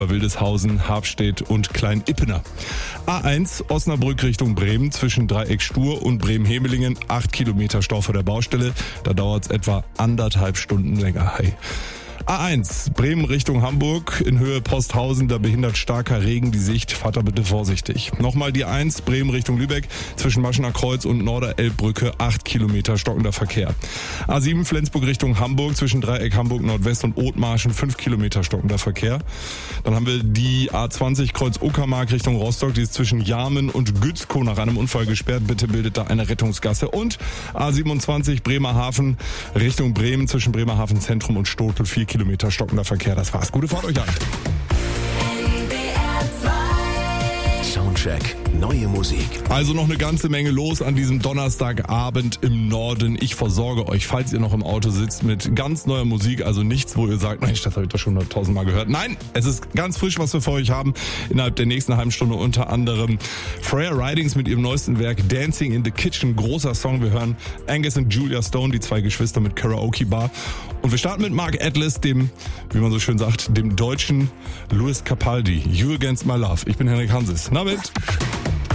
Wildeshausen, Habstedt und Klein-Ippener. A1 Osnabrück Richtung Bremen zwischen Dreieck Stur und Bremen-Hemelingen. 8 Kilometer Stau vor der Baustelle. Da dauert es etwa 1,5 Stunden länger. Hi. A1 Bremen Richtung Hamburg in Höhe Posthausen, da behindert starker Regen die Sicht. Fahrt da bitte vorsichtig. Nochmal die 1 Bremen Richtung Lübeck zwischen Maschener Kreuz und Norderelbbrücke 8 Kilometer stockender Verkehr. A7 Flensburg Richtung Hamburg zwischen Dreieck Hamburg Nordwest und Othmarschen 5 Kilometer stockender Verkehr. Dann haben wir die A20 Kreuz Uckermark Richtung Rostock, die ist zwischen Jarmen und Gützkow nach einem Unfall gesperrt. Bitte bildet da eine Rettungsgasse. Und A27 Bremerhaven Richtung Bremen zwischen Bremerhaven Zentrum und Stotel 4 Kilometer stockender Verkehr. Das war's. Gute Fahrt euch an. Soundcheck. Neue Musik. Also noch eine ganze Menge los an diesem Donnerstagabend im Norden. Ich versorge euch, falls ihr noch im Auto sitzt, mit ganz neuer Musik. Also nichts, wo ihr sagt, Mensch, das habe ich doch schon 100.000 Mal gehört. Nein, es ist ganz frisch, was wir für euch haben. Innerhalb der nächsten halben Stunde unter anderem Freya Ridings mit ihrem neuesten Werk Dancing in the Kitchen. Großer Song. Wir hören Angus und Julia Stone, die zwei Geschwister mit Karaoke Bar. Und wir starten mit Mark Atlas, dem, wie man so schön sagt, dem deutschen Louis Capaldi. You Against My Love. Ich bin Henrik Hanses. Na mit.